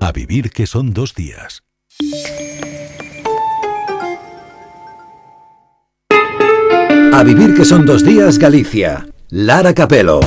A vivir que son 2 días. A vivir que son 2 días, Galicia. Lara Capelo.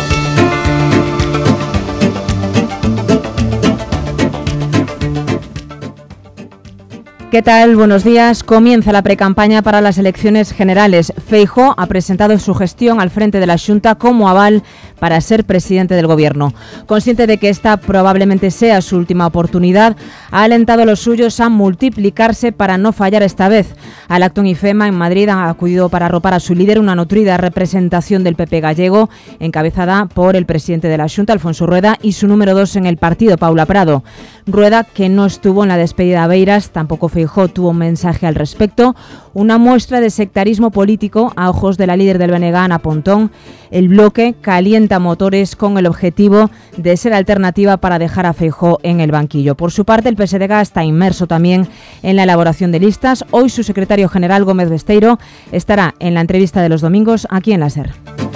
¿Qué tal? Buenos días. Comienza la precampaña para las elecciones generales. Feijóo ha presentado su gestión al frente de la Xunta como aval para ser presidente del Gobierno. Consciente de que esta probablemente sea su última oportunidad, ha alentado a los suyos a multiplicarse para no fallar esta vez. Al acto en IFEMA, en Madrid, ha acudido para arropar a su líder una nutrida representación del PP gallego, encabezada por el presidente de la Xunta, Alfonso Rueda, y su número 2 en el partido, Paula Prado. Rueda, que no estuvo en la despedida a Beiras, tampoco Feijóo tuvo un mensaje al respecto, una muestra de sectarismo político a ojos de la líder del BNG, Ana Pontón. El bloque calienta motores con el objetivo de ser alternativa para dejar a Feijóo en el banquillo. Por su parte, el PSDG está inmerso también en la elaboración de listas. Hoy su secretario general, Gómez Besteiro, estará en la entrevista de los domingos aquí en la SER.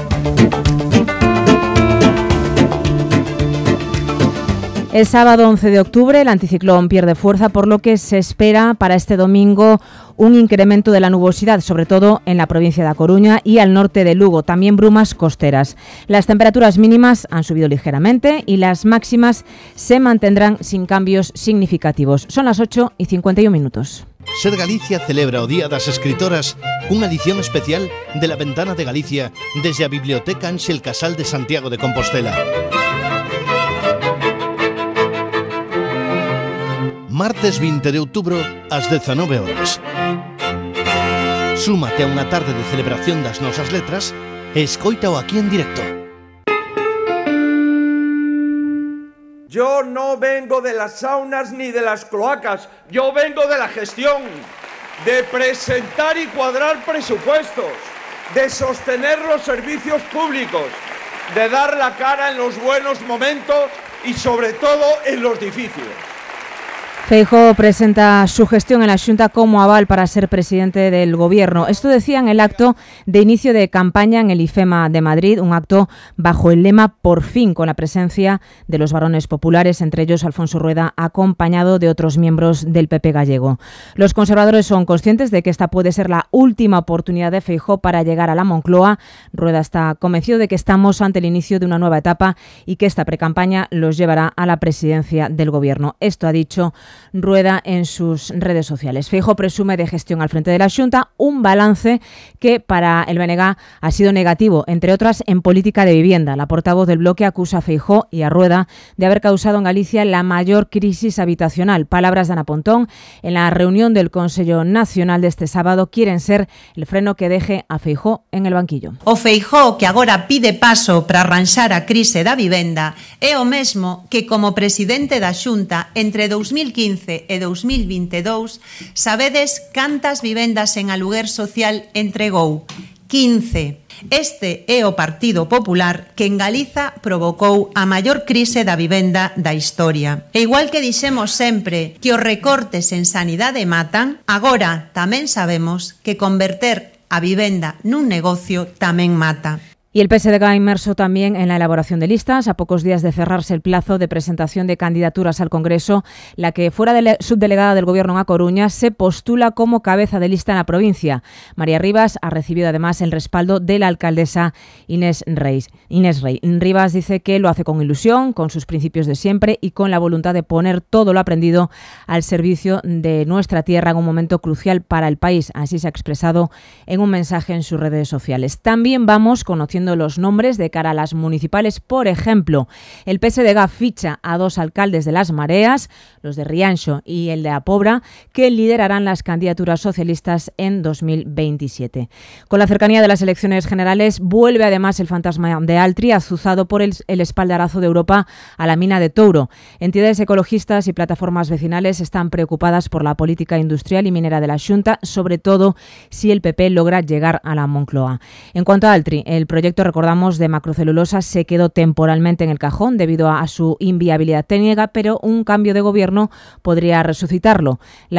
El sábado 11 de octubre el anticiclón pierde fuerza, por lo que se espera para este domingo un incremento de la nubosidad, sobre todo en la provincia de A Coruña y al norte de Lugo, también brumas costeras. Las temperaturas mínimas han subido ligeramente y las máximas se mantendrán sin cambios significativos. Son las 8:51. Ser Galicia celebra o Día das Escritoras cunha edición especial de La Ventana de Galicia desde a Biblioteca Ángel Casal de Santiago de Compostela. Martes 20 de outubro, ás 19 horas. Súmate a unha tarde de celebración das nosas letras e escoítao aquí en directo. Yo no vengo de las saunas ni de las cloacas, yo vengo de la gestión, de presentar y cuadrar presupuestos, de sostener los servicios públicos, de dar la cara en los buenos momentos y sobre todo en los difíciles. Feijóo presenta su gestión en la Xunta como aval para ser presidente del Gobierno. Esto decía en el acto de inicio de campaña en el IFEMA de Madrid, un acto bajo el lema "Por fin", con la presencia de los varones populares, entre ellos Alfonso Rueda, acompañado de otros miembros del PP gallego. Los conservadores son conscientes de que esta puede ser la última oportunidad de Feijóo para llegar a la Moncloa. Rueda está convencido de que estamos ante el inicio de una nueva etapa y que esta precampaña los llevará a la presidencia del Gobierno. Esto ha dicho Rueda en sus redes sociales. Feijóo presume de gestión al frente de la Xunta, un balance que para el BNG ha sido negativo, entre otras en política de vivienda. La portavoz del bloque acusa a Feijóo y a Rueda de haber causado en Galicia la mayor crisis habitacional. Palabras de Ana Pontón en la reunión del Consello Nacional de este sábado quieren ser el freno que deje a Feijóo en el banquillo. O Feijóo que agora pide paso para arranxar a crise da vivenda é o mesmo que como presidente da Xunta entre 2015 e 2022, sabedes cantas vivendas en aluguer social entregou? 15. Este é o Partido Popular que en Galiza provocou a maior crise da vivenda da historia. E igual que dixemos sempre que os recortes en sanidade matan, agora tamén sabemos que converter a vivenda nun negocio tamén mata. Y el PSDG inmerso también en la elaboración de listas. A pocos días de cerrarse el plazo de presentación de candidaturas al Congreso, la que fuera subdelegada del Gobierno en A Coruña se postula como cabeza de lista en la provincia. María Rivas ha recibido además el respaldo de la alcaldesa Inés Rey. Rivas dice que lo hace con ilusión, con sus principios de siempre y con la voluntad de poner todo lo aprendido al servicio de nuestra tierra en un momento crucial para el país. Así se ha expresado en un mensaje en sus redes sociales. También vamos conociendo los nombres de cara a las municipales. Por ejemplo, el PSDG ficha a 2 alcaldes de Las Mareas, los de Rianxo y el de A Pobra, que liderarán las candidaturas socialistas en 2027. Con la cercanía de las elecciones generales, vuelve además el fantasma de Altri, azuzado por el espaldarazo de Europa a la mina de Touro. Entidades ecologistas y plataformas vecinales están preocupadas por la política industrial y minera de la Xunta, sobre todo si el PP logra llegar a la Moncloa. En cuanto a Altri, el proyecto, recordamos, de macrocelulosa se quedó temporalmente en el cajón debido a su inviabilidad técnica, pero un cambio de gobierno podría resucitarlo.